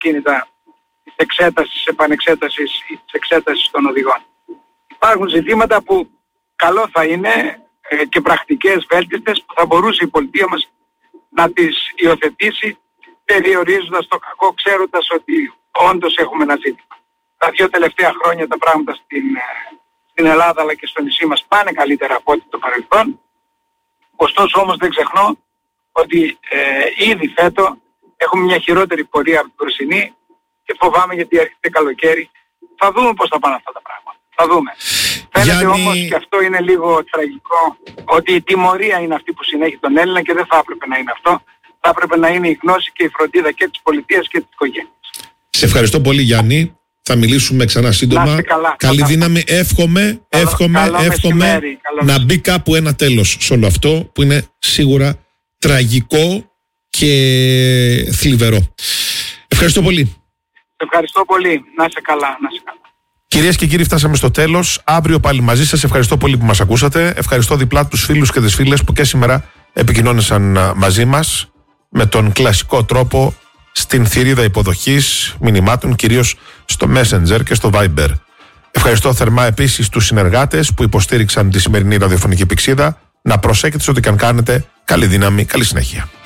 αυτοκίνητα της εξέτασης, επανεξέτασης ή της εξέτασης των οδηγών. Υπάρχουν ζητήματα που καλό θα είναι και πρακτικές βέλτιστες που θα μπορούσε η πολιτεία μας να τις υιοθετήσει, περιορίζοντας το κακό, ξέροντας ότι όντως έχουμε ένα ζήτημα. Τα 2 τελευταία χρόνια τα πράγματα στην Ελλάδα αλλά και στο νησί μας πάνε καλύτερα από ό,τι το παρελθόν. Ωστόσο όμως δεν ξεχνώ ότι ήδη φέτο έχουμε μια χειρότερη πορεία από την περσινή και φοβάμαι γιατί έρχεται καλοκαίρι. Θα δούμε πώς θα πάνε αυτά τα πράγματα. Θα δούμε. Φαίνεται όμως και αυτό είναι λίγο τραγικό, ότι η τιμωρία είναι αυτή που συνέχει τον Έλληνα και δεν θα έπρεπε να είναι αυτό. Θα έπρεπε να είναι η γνώση και η φροντίδα και της πολιτείας και της οικογένειας. Σε ευχαριστώ πολύ, Γιάννη. Θα μιλήσουμε ξανά σύντομα. Καλή δύναμη. Εύχομαι να μπει κάπου ένα τέλος σε όλο αυτό που είναι σίγουρα τραγικό και θλιβερό. Ευχαριστώ πολύ. Ευχαριστώ πολύ. Να είσαι καλά. Κυρίες και κύριοι, φτάσαμε στο τέλος. Αύριο πάλι μαζί σας. Ευχαριστώ πολύ που μας ακούσατε. Ευχαριστώ διπλά τους φίλους και τις φίλες που και σήμερα επικοινώνησαν μαζί μας με τον κλασικό τρόπο στην θηρίδα υποδοχής μηνυμάτων, κυρίως στο Messenger και στο Viber. Ευχαριστώ θερμά επίσης τους συνεργάτες που υποστήριξαν τη σημερινή ραδιοφωνική πυξίδα. Να προσέχετε σε ό,τι καν κάνετε. Καλή δύναμη, καλή συνέχεια.